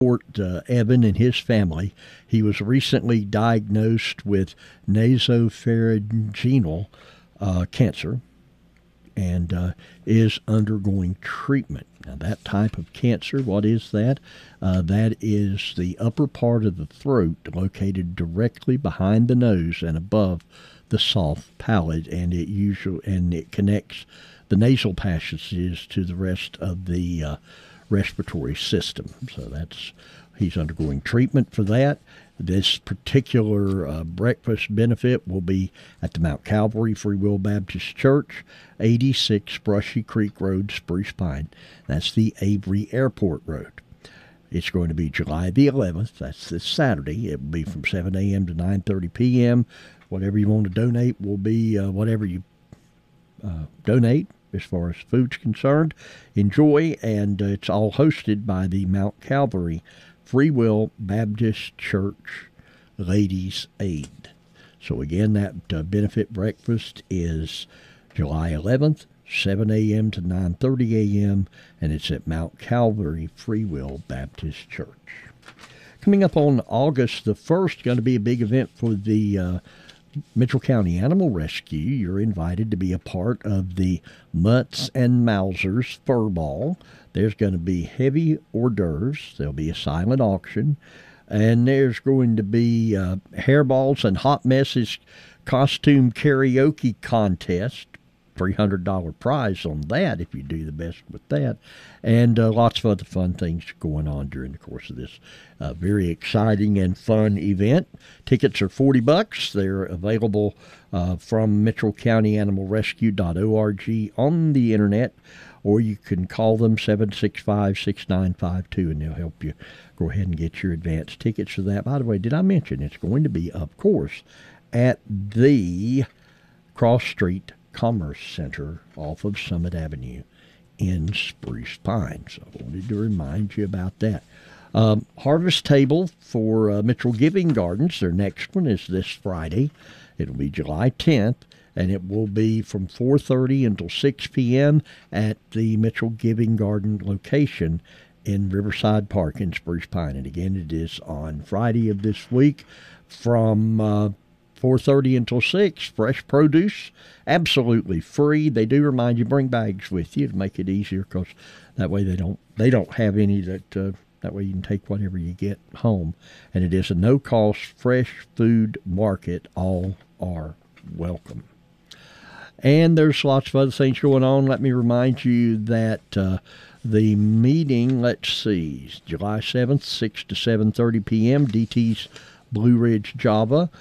Evan and his family. He was recently diagnosed with nasopharyngeal cancer and is undergoing treatment. Now, that type of cancer, what is that? That is the upper part of the throat located directly behind the nose and above the soft palate, and it connects the nasal passages to the rest of the respiratory system. So he's undergoing treatment for that. This particular breakfast benefit will be at the Mount Calvary Free Will Baptist Church, 86 Brushy Creek Road, Spruce Pine. That's the Avery Airport Road. It's going to be July the 11th. That's this Saturday. It will be from 7 a.m. to 9:30 p.m. Whatever you want to donate will be whatever you donate as far as food's concerned. Enjoy, and it's all hosted by the Mount Calvary Free Will Baptist Church Ladies Aid. So again, that benefit breakfast is July 11th, 7 a.m. to 9:30 a.m., and it's at Mount Calvary Free Will Baptist Church. Coming up on August the 1st, going to be a big event for the Mitchell County Animal Rescue. You're invited to be a part of the Mutts and Mausers Fur Ball. There's going to be heavy hors d'oeuvres. There'll be a silent auction. And there's going to be hairballs and hot messes costume karaoke contest. $300 prize on that if you do the best with that. And lots of other fun things going on during the course of this very exciting and fun event. Tickets are $40. They're available from MitchellCountyAnimalRescue.org on the internet, or you can call them 765-6952 and they'll help you go ahead and get your advance tickets for that. By the way, did I mention it's going to be, of course, at the Cross Street Commerce Center off of Summit Avenue in Spruce Pine. So I wanted to remind you about that. Harvest table for Mitchell Giving Gardens. Their next one is this Friday. It'll be July 10th, and it will be from 4:30 until 6 p.m. at the Mitchell Giving Garden location in Riverside Park in Spruce Pine. And again, it is on Friday of this week from 4:30 until 6. Fresh produce, absolutely free. They do remind you, bring bags with you to make it easier, because that way they don't have any that way you can take whatever you get home. And it is a no-cost fresh food market. All are welcome. And there's lots of other things going on. Let me remind you that the meeting, let's see, July 7th, 6 to 7:30 p.m., DT's Blue Ridge Java.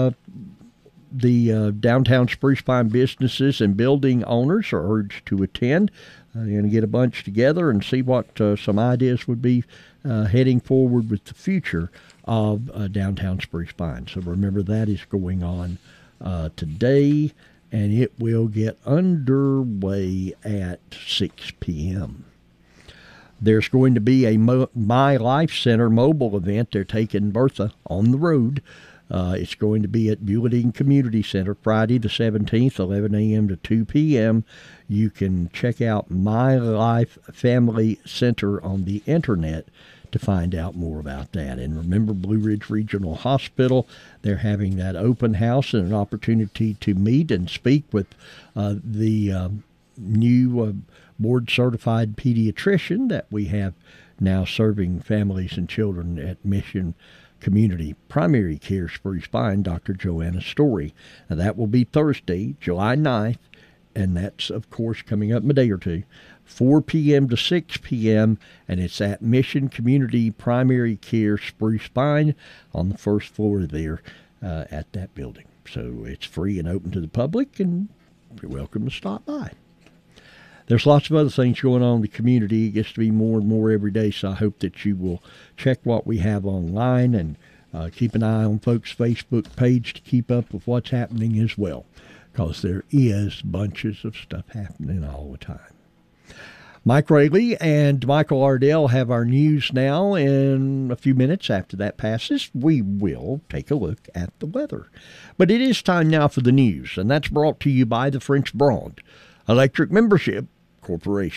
The downtown Spruce Pine businesses and building owners are urged to attend. You're going to get a bunch together and see what some ideas would be heading forward with the future of downtown Spruce Pine. So remember, that is going on today, and it will get underway at 6 p.m. There's going to be a My Life Center mobile event. They're taking Bertha on the road. It's going to be at Buellton Community Center Friday the 17th, 11 a.m. to 2 p.m. You can check out My Life Family Center on the internet to find out more about that. And remember, Blue Ridge Regional Hospital, they're having that open house and an opportunity to meet and speak with the new board-certified pediatrician that we have now serving families and children at Mission Community Primary Care Spruce Pine, Dr. Joanna Story. Now, that will be Thursday, July 9th, and that's, of course, coming up in a day or two, 4 p.m. to 6 p.m., and it's at Mission Community Primary Care Spruce Pine on the first floor there at that building. So it's free and open to the public, and you're welcome to stop by. There's lots of other things going on in the community. It gets to be more and more every day, so I hope that you will check what we have online and keep an eye on folks' Facebook page to keep up with what's happening as well, because there is bunches of stuff happening all the time. Mike Rayleigh and Michael Ardell have our news now. In a few minutes after that passes, we will take a look at the weather. But it is time now for the news, and that's brought to you by the French Broad Electric Membership Corporation.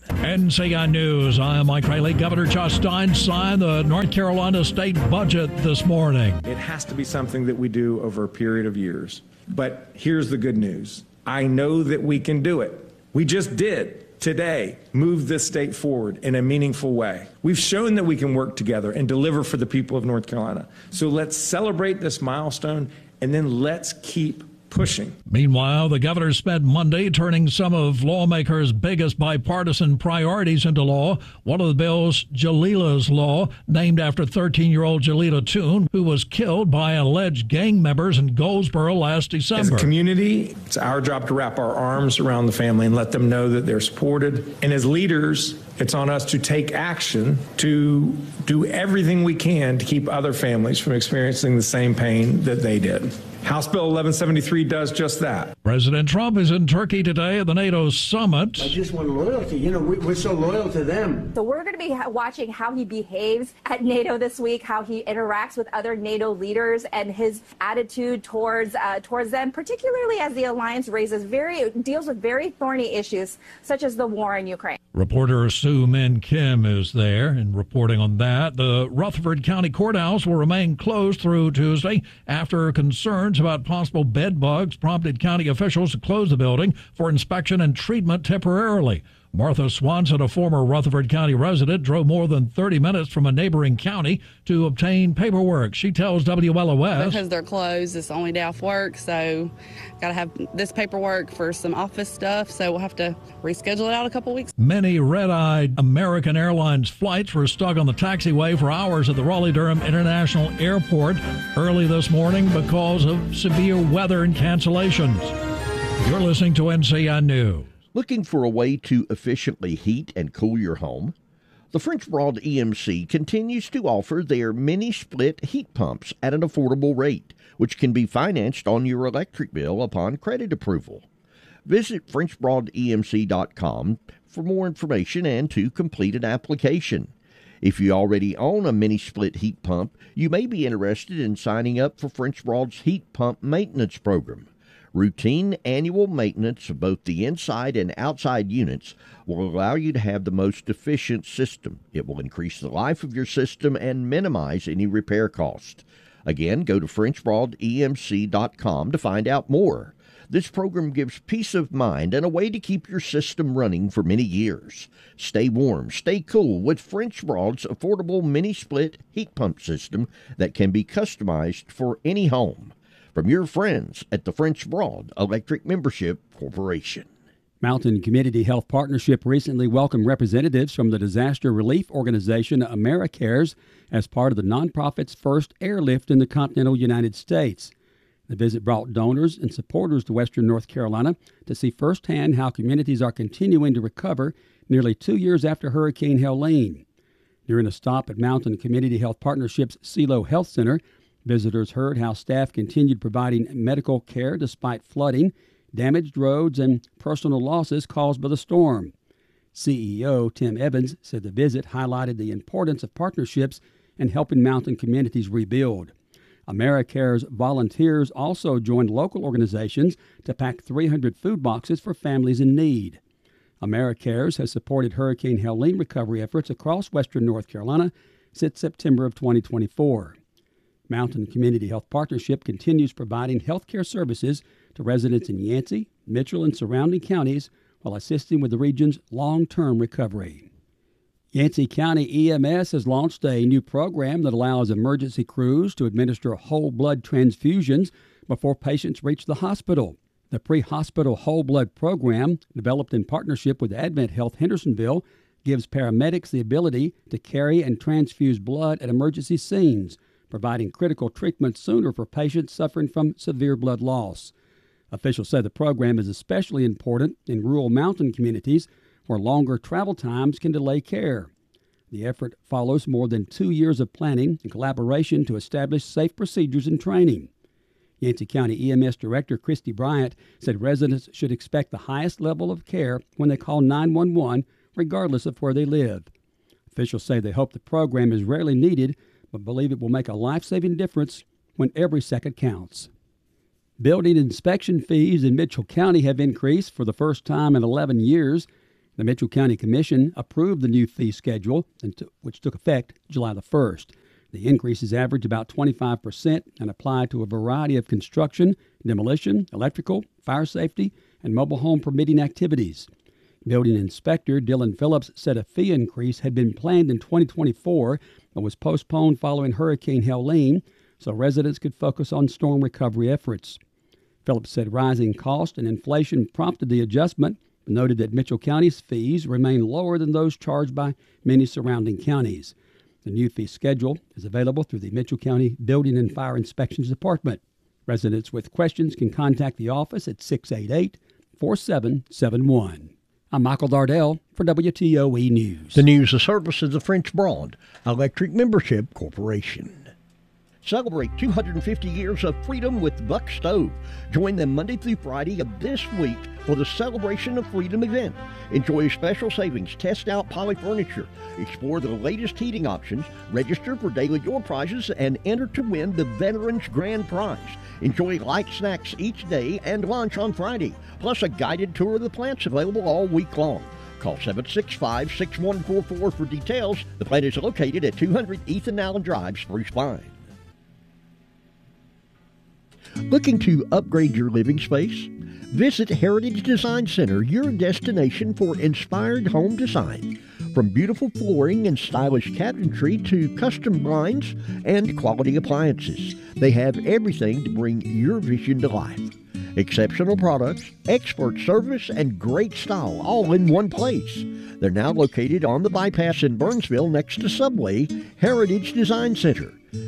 NCI News, I'm Mike Riley. Governor Josh Stein signed the North Carolina state budget this morning. It has to be something that we do over a period of years. But here's the good news. I know that we can do it. We just did today move this state forward in a meaningful way. We've shown that we can work together and deliver for the people of North Carolina. So let's celebrate this milestone and then let's keep pushing. Meanwhile, the governor spent Monday turning some of lawmakers' biggest bipartisan priorities into law. One of the bills, Jalila's Law, named after 13-year-old Jalila Toon, who was killed by alleged gang members in Goldsboro last December. As a community, it's our job to wrap our arms around the family and let them know that they're supported. And as leaders, it's on us to take action to do everything we can to keep other families from experiencing the same pain that they did. House Bill 1173 does just that. President Trump is in Turkey today at the NATO summit. I just want loyalty. You know, we're so loyal to them. So we're going to be watching how he behaves at NATO this week, how he interacts with other NATO leaders, and his attitude towards them, particularly as the alliance deals with very thorny issues such as the war in Ukraine. Reporter Sue Min Kim is there and reporting on that. The Rutherford County Courthouse will remain closed through Tuesday after concerns about possible bed bugs prompted county officials to close the building for inspection and treatment temporarily. Martha Swanson, a former Rutherford County resident, drove more than 30 minutes from a neighboring county to obtain paperwork. She tells WLOS. Because they're closed, it's the only day off work, so got to have this paperwork for some office stuff, so we'll have to reschedule it out a couple weeks. Many red-eyed American Airlines flights were stuck on the taxiway for hours at the Raleigh-Durham International Airport early this morning because of severe weather and cancellations. You're listening to NCI News. Looking for a way to efficiently heat and cool your home? The French Broad EMC continues to offer their mini-split heat pumps at an affordable rate, which can be financed on your electric bill upon credit approval. Visit FrenchBroadEMC.com for more information and to complete an application. If you already own a mini-split heat pump, you may be interested in signing up for French Broad's heat pump maintenance program. Routine annual maintenance of both the inside and outside units will allow you to have the most efficient system. It will increase the life of your system and minimize any repair cost. Again, go to FrenchBroadEMC.com to find out more. This program gives peace of mind and a way to keep your system running for many years. Stay warm, stay cool with French Broad's affordable mini-split heat pump system that can be customized for any home. From your friends at the French Broad Electric Membership Corporation. Mountain Community Health Partnership recently welcomed representatives from the disaster relief organization AmeriCares as part of the nonprofit's first airlift in the continental United States. The visit brought donors and supporters to Western North Carolina to see firsthand how communities are continuing to recover nearly 2 years after Hurricane Helene. During a stop at Mountain Community Health Partnership's Silo Health Center, visitors heard how staff continued providing medical care despite flooding, damaged roads, and personal losses caused by the storm. CEO Tim Evans said the visit highlighted the importance of partnerships in helping mountain communities rebuild. AmeriCare's volunteers also joined local organizations to pack 300 food boxes for families in need. AmeriCares has supported Hurricane Helene recovery efforts across Western North Carolina since September of 2024. Mountain Community Health Partnership continues providing health care services to residents in Yancey, Mitchell, and surrounding counties while assisting with the region's long-term recovery. Yancey County EMS has launched a new program that allows emergency crews to administer whole blood transfusions before patients reach the hospital. The pre-hospital whole blood program, developed in partnership with Advent Health Hendersonville, gives paramedics the ability to carry and transfuse blood at emergency scenes, providing critical treatment sooner for patients suffering from severe blood loss. Officials say the program is especially important in rural mountain communities where longer travel times can delay care. The effort follows more than 2 years of planning and collaboration to establish safe procedures and training. Yancey County EMS Director Christy Bryant said residents should expect the highest level of care when they call 911, regardless of where they live. Officials say they hope the program is rarely needed, but believe it will make a life-saving difference when every second counts. Building inspection fees in Mitchell County have increased for the first time in 11 years. The Mitchell County Commission approved the new fee schedule, which took effect July the 1st. The increases average about 25% and apply to a variety of construction, demolition, electrical, fire safety, and mobile home permitting activities. Building Inspector Dylan Phillips said a fee increase had been planned in 2024 but was postponed following Hurricane Helene so residents could focus on storm recovery efforts. Phillips said rising cost and inflation prompted the adjustment, but noted that Mitchell County's fees remain lower than those charged by many surrounding counties. The new fee schedule is available through the Mitchell County Building and Fire Inspections Department. Residents with questions can contact the office at 688-4771. I'm Michael Dardell for WTOE News. The news, a service of the French Broad Electric Membership Corporation. Celebrate 250 years of freedom with Buck Stove. Join them Monday through Friday of this week for the Celebration of Freedom event. Enjoy special savings, test out Poly furniture, explore the latest heating options, register for daily door prizes, and enter to win the Veterans Grand Prize. Enjoy light snacks each day and lunch on Friday, plus a guided tour of the plants available all week long. Call 765-6144 for details. The plant is located at 200 Ethan Allen Drive, Spruce Pine. Looking to upgrade your living space? Visit Heritage Design Center, your destination for inspired home design. From beautiful flooring and stylish cabinetry to custom blinds and quality appliances, they have everything to bring your vision to life. Exceptional products, expert service, and great style all in one place. They're now located on the bypass in Burnsville next to Subway. Heritage Design Center,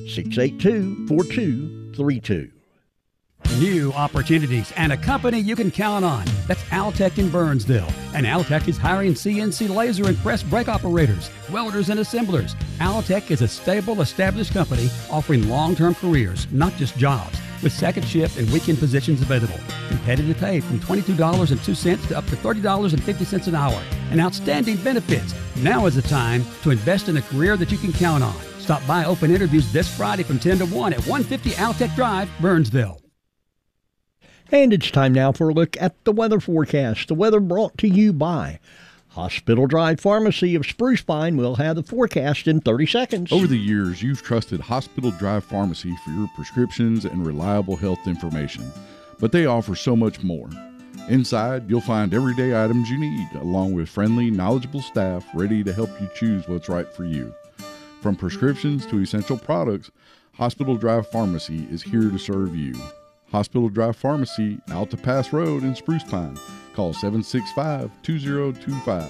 682-4232. New opportunities and a company you can count on. That's Altec in Burnsville. And Altec is hiring CNC laser and press brake operators, welders, and assemblers. Altec is a stable, established company offering long-term careers, not just jobs, with second shift and weekend positions available. Competitive pay from $22.02 to up to $30.50 an hour. And outstanding benefits. Now is the time to invest in a career that you can count on. Stop by open interviews this Friday from 10 to 1 at 150 Altec Drive, Burnsville. And it's time now for a look at the weather forecast. The weather brought to you by Hospital Drive Pharmacy of Spruce Pine. We'll have the forecast in 30 seconds. Over the years, you've trusted Hospital Drive Pharmacy for your prescriptions and reliable health information. But they offer so much more. Inside, you'll find everyday items you need, along with friendly, knowledgeable staff ready to help you choose what's right for you. From prescriptions to essential products, Hospital Drive Pharmacy is here to serve you. Hospital Drive Pharmacy, Alta Pass Road in Spruce Pine. Call 765-2025.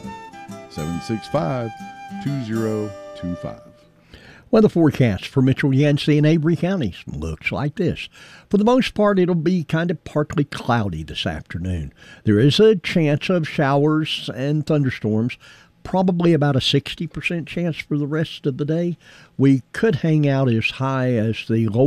765-2025. Weather forecast for Mitchell, Yancey, and Avery counties looks like this. For the most part, it'll be kind of partly cloudy this afternoon. There is a chance of showers and thunderstorms, probably about a 60% chance for the rest of the day. We could hang out as high as the low